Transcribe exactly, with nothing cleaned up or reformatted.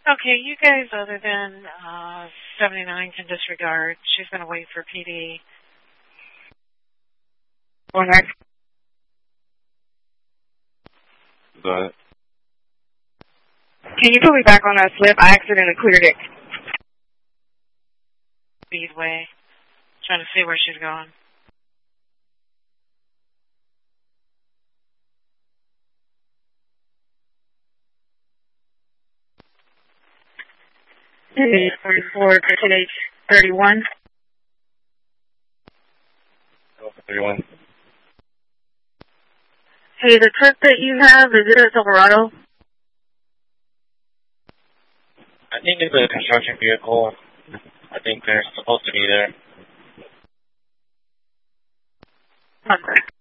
Okay, you guys other than uh, seventy-nine can disregard. She's going to wait for P D. One next. Go ahead. Can you put me back on that slip? I accidentally cleared it. Speedway. Trying to see where she's going. forty-four, H thirty-one. thirty-one. Hey, the truck that you have, is it a Silverado? I think it's a construction vehicle. I think they're supposed to be there. Okay.